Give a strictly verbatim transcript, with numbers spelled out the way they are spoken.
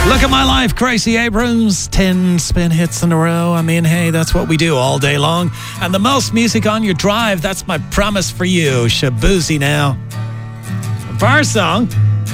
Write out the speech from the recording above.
Look at My Life, Gracie Abrams. ten spin hits in a row. I mean, hey, that's what we do all day long. And the most music on your drive, that's my promise for you. Shabuzi now. For our song,